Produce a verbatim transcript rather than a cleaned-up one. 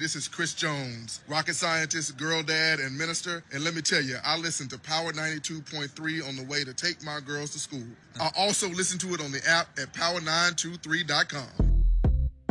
this is Chris Jones, rocket scientist, girl dad, and minister. And let me tell you, I listen to Power ninety-two point three on the way to take my girls to school. I also listen to it on the app at power nine two three dot com.